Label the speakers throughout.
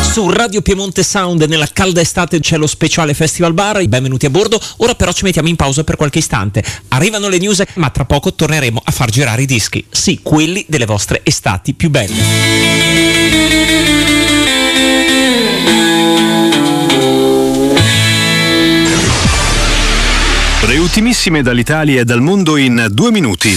Speaker 1: Su Radio Piemonte Sound nella calda estate c'è lo speciale Festival Bar, benvenuti a bordo. Ora però ci mettiamo in pausa per qualche istante. Arrivano le news, ma tra poco torneremo a far girare i dischi. Sì, quelli delle vostre estati più belle.
Speaker 2: Le ultimissime dall'Italia e dal mondo in 2 minuti.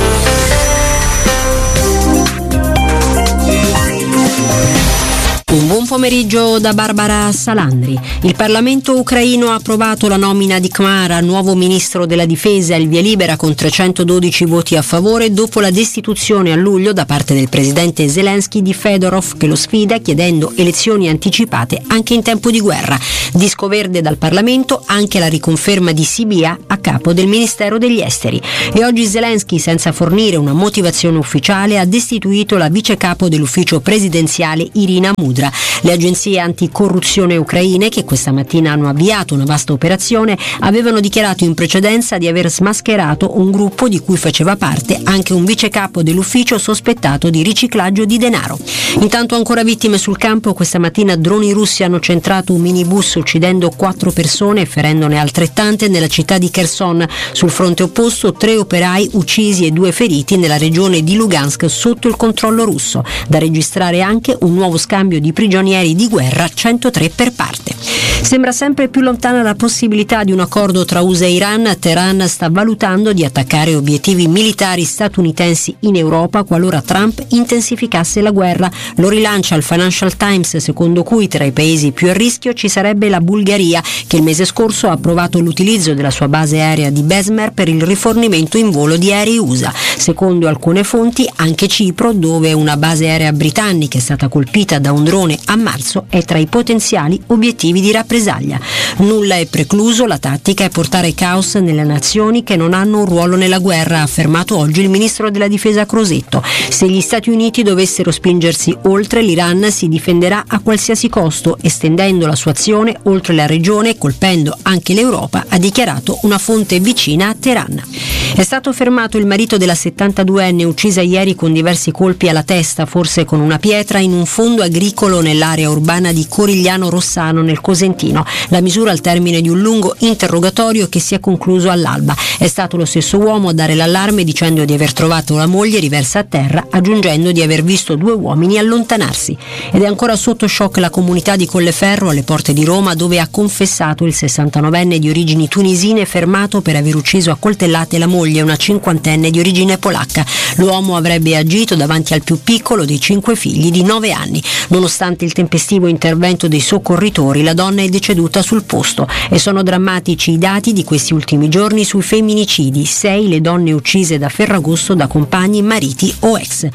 Speaker 3: Un buon pomeriggio da Barbara Salandri. Il Parlamento ucraino ha approvato la nomina di Khmara, nuovo ministro della difesa, il via libera con 312 voti a favore dopo la destituzione a luglio da parte del presidente Zelensky di Fedorov, che lo sfida chiedendo elezioni anticipate anche in tempo di guerra. Disco verde dal Parlamento anche la riconferma di Sibia a capo del Ministero degli Esteri. E oggi Zelensky, senza fornire una motivazione ufficiale, ha destituito la vice capo dell'ufficio presidenziale Irina Mudra. Le agenzie anticorruzione ucraine, che questa mattina hanno avviato una vasta operazione, avevano dichiarato in precedenza di aver smascherato un gruppo di cui faceva parte anche un vice capo dell'ufficio sospettato di riciclaggio di denaro. Intanto ancora vittime sul campo. Questa mattina droni russi hanno centrato un minibus uccidendo 4 persone e ferendone altrettante nella città di Kherson. Sul fronte opposto 3 operai uccisi e 2 feriti nella regione di Lugansk sotto il controllo russo. Da registrare anche un nuovo scambio di prigionieri di guerra, 103 per parte. Sembra sempre più lontana la possibilità di un accordo tra USA e Iran. Teheran sta valutando di attaccare obiettivi militari statunitensi in Europa qualora Trump intensificasse la guerra. Lo rilancia il Financial Times, secondo cui tra i paesi più a rischio ci sarebbe la Bulgaria, che il mese scorso ha approvato l'utilizzo della sua base aerea di Besmer per il rifornimento in volo di aerei USA. Secondo alcune fonti anche Cipro, dove una base aerea britannica è stata colpita da un drone a marzo, è tra i potenziali obiettivi di rappresaglia. Nulla è precluso, la tattica è portare caos nelle nazioni che non hanno un ruolo nella guerra, ha affermato oggi il ministro della difesa Crosetto. Se gli Stati Uniti dovessero spingersi oltre, l'Iran si difenderà a qualsiasi costo, estendendo la sua azione oltre la regione e colpendo anche l'Europa, ha dichiarato una fonte vicina a Teheran. È stato fermato il marito della 72enne uccisa ieri con diversi colpi alla testa, forse con una pietra, in un fondo agricolo nell'area urbana di Corigliano Rossano nel Cosentino. La misura al termine di un lungo interrogatorio che si è concluso all'alba. È stato lo stesso uomo a dare l'allarme dicendo di aver trovato la moglie riversa a terra, aggiungendo di aver visto 2 uomini allontanarsi. Ed è ancora sotto shock la comunità di Colleferro alle porte di Roma, dove ha confessato il 69enne di origini tunisine fermato per aver ucciso a coltellate la moglie, una 50enne di origine polacca. L'uomo avrebbe agito davanti al più piccolo dei 5 figli di 9 anni. Nonostante il tempestivo intervento dei soccorritori, la donna è deceduta sul posto e sono drammatici i dati di questi ultimi giorni sui femminicidi. 6 le donne uccise da Ferragosto da compagni, mariti o ex.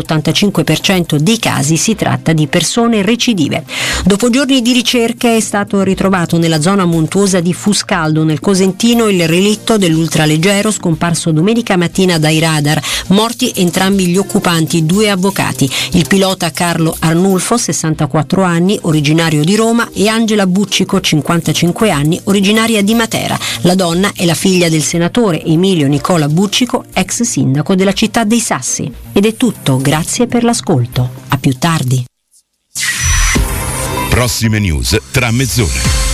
Speaker 3: Nell'85% dei casi si tratta di persone recidive. Dopo giorni di ricerche è stato ritrovato nella zona montuosa di Fuscaldo, nel Cosentino, il relitto dell'ultraleggero scomparso domenica mattina dai radar. Morti entrambi gli occupanti, 2 avvocati. Il pilota Carlo Arnulfo, 64 anni, originario di Roma, e Angela Buccico, 55 anni, originaria di Matera. La donna è la figlia del senatore Emilio Nicola Buccico, ex sindaco della città dei Sassi. Ed è tutto, grazie per l'ascolto. A più tardi.
Speaker 4: Prossime news tra mezz'ora.